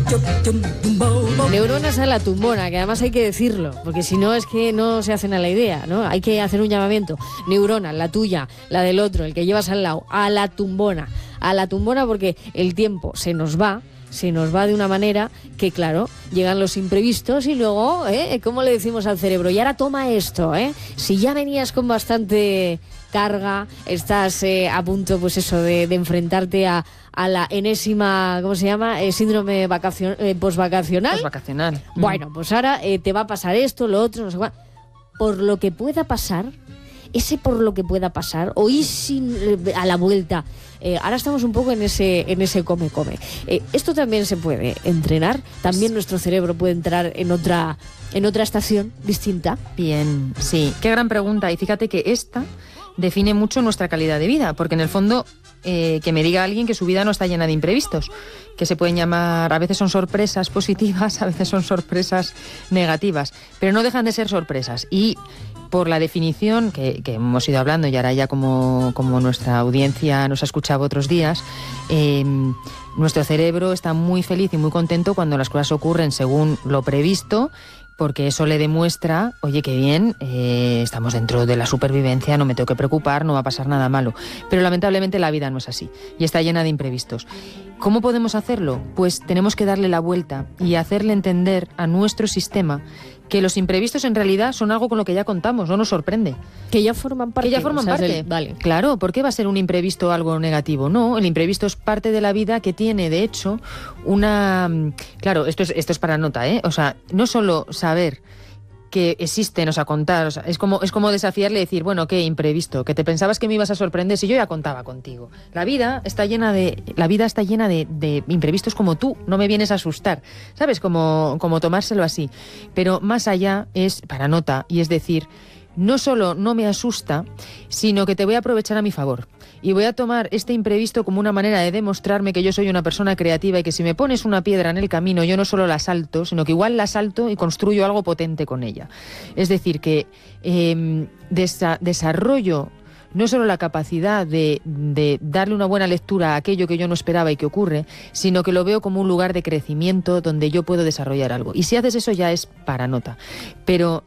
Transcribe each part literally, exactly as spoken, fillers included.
Neuronas a la tumbona, que además hay que decirlo, porque si no es que no se hacen a la idea, ¿no? Hay que hacer un llamamiento. Neurona, la tuya, la del otro, el que llevas al lado, a la tumbona. A la tumbona porque el tiempo se nos va, se nos va de una manera que, claro, llegan los imprevistos y luego, ¿eh? ¿Cómo le decimos al cerebro? Y ahora toma esto, ¿eh? Si ya venías con bastante carga, estás eh, a punto, pues eso, de, de enfrentarte a, a la enésima, ¿cómo se llama? Eh, síndrome vacacion, eh, posvacacional. Posvacacional. Bueno, pues ahora eh, te va a pasar esto, lo otro, no sé cuál. Por lo que pueda pasar, ese por lo que pueda pasar, o ir sin, eh, a la vuelta. Eh, ahora estamos un poco en ese en ese come-come. Eh, esto también se puede entrenar. También nuestro cerebro puede entrar en otra en otra estación distinta. Bien, sí. Qué gran pregunta. Y fíjate que esta define mucho nuestra calidad de vida, porque en el fondo eh, que me diga alguien que su vida no está llena de imprevistos, que se pueden llamar, a veces son sorpresas positivas, a veces son sorpresas negativas, pero no dejan de ser sorpresas. Y por la definición que, que hemos ido hablando, y ahora ya como, como nuestra audiencia nos ha escuchado otros días, eh, nuestro cerebro está muy feliz y muy contento cuando las cosas ocurren según lo previsto, porque eso le demuestra, oye, qué bien, eh, estamos dentro de la supervivencia, no me tengo que preocupar, no va a pasar nada malo. Pero lamentablemente la vida no es así y está llena de imprevistos. ¿Cómo podemos hacerlo? Pues tenemos que darle la vuelta y hacerle entender a nuestro sistema que los imprevistos en realidad son algo con lo que ya contamos, no nos sorprende. Que ya forman parte. Que ya forman o sea, parte. El, vale. Claro, ¿por qué va a ser un imprevisto algo negativo? No, el imprevisto es parte de la vida que tiene, de hecho, una... Claro, esto es, esto es para nota, ¿eh? O sea, no solo saber que existen, o sea, contar, o sea, es como, es como desafiarle y decir, bueno, qué imprevisto, que te pensabas que me ibas a sorprender si yo ya contaba contigo. La vida está llena de, la vida está llena de, de imprevistos como tú, no me vienes a asustar, ¿sabes? Como, como tomárselo así. Pero más allá es para nota, y es decir, no solo no me asusta, sino que te voy a aprovechar a mi favor. Y voy a tomar este imprevisto como una manera de demostrarme que yo soy una persona creativa y que si me pones una piedra en el camino, yo no solo la salto, sino que igual la salto y construyo algo potente con ella. Es decir, que eh, desa- desarrollo no solo la capacidad de, de darle una buena lectura a aquello que yo no esperaba y que ocurre, sino que lo veo como un lugar de crecimiento donde yo puedo desarrollar algo. Y si haces eso ya es para nota. Pero,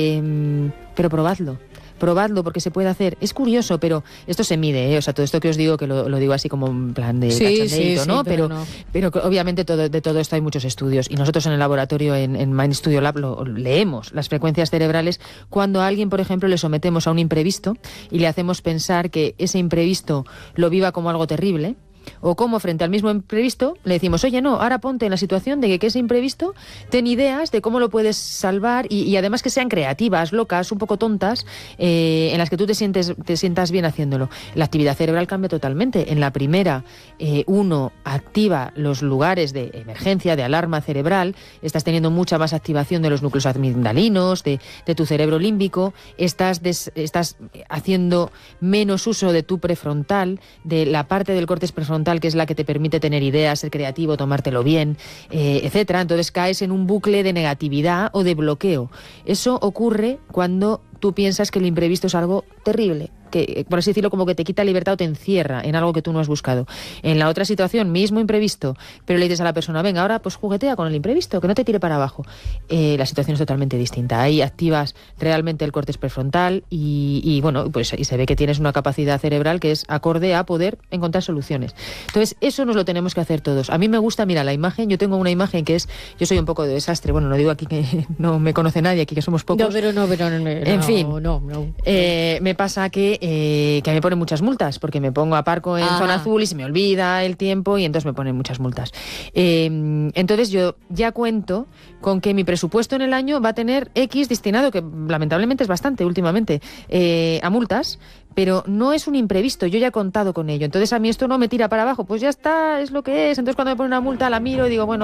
eh, pero probadlo. Probadlo porque se puede hacer. Es curioso, pero esto se mide, ¿eh? O sea, todo esto que os digo, que lo, lo digo así como en plan de sí, cachondeíto, sí, ¿no? Sí, pero, pero, no. pero obviamente todo, de todo esto hay muchos estudios. Y nosotros en el laboratorio, en, en Mind Studio Lab, lo, leemos las frecuencias cerebrales cuando a alguien, por ejemplo, le sometemos a un imprevisto y le hacemos pensar que ese imprevisto lo viva como algo terrible. O como frente al mismo imprevisto le decimos, oye, no, ahora ponte en la situación de que, que ese imprevisto, ten ideas de cómo lo puedes salvar y, y además que sean creativas, locas, un poco tontas, eh, en las que tú te sientes te sientas bien haciéndolo. La actividad cerebral cambia totalmente. En la primera, eh, uno activa los lugares de emergencia, de alarma cerebral, estás teniendo mucha más activación de los núcleos amigdalinos, de, de tu cerebro límbico, estás, des, estás haciendo menos uso de tu prefrontal, de la parte del córtex prefrontal que es la que te permite tener ideas, ser creativo, tomártelo bien, eh, etcétera. Entonces caes en un bucle de negatividad o de bloqueo. Eso ocurre cuando tú piensas que el imprevisto es algo terrible, que, por así decirlo, como que te quita libertad o te encierra en algo que tú no has buscado. En la otra situación, mismo imprevisto, pero le dices a la persona, venga, ahora pues juguetea con el imprevisto, que no te tire para abajo. Eh, la situación es totalmente distinta. Ahí activas realmente el córtex prefrontal y, y bueno, pues y se ve que tienes una capacidad cerebral que es acorde a poder encontrar soluciones. Entonces, eso nos lo tenemos que hacer todos. A mí me gusta, mira, la imagen, yo tengo una imagen que es, yo soy un poco de desastre, bueno, no digo aquí que no me conoce nadie, aquí que somos pocos. No, pero no, pero no, no, en fin, no, no, no. Eh, me pasa que Eh, que me ponen muchas multas, porque me pongo aparco en ah. zona azul y se me olvida el tiempo y entonces me ponen muchas multas. Eh, entonces yo ya cuento con que mi presupuesto en el año va a tener X destinado, que lamentablemente es bastante últimamente, eh, a multas, pero no es un imprevisto, yo ya he contado con ello. Entonces a mí esto no me tira para abajo, pues ya está, es lo que es. Entonces cuando me ponen una multa la miro y digo, bueno,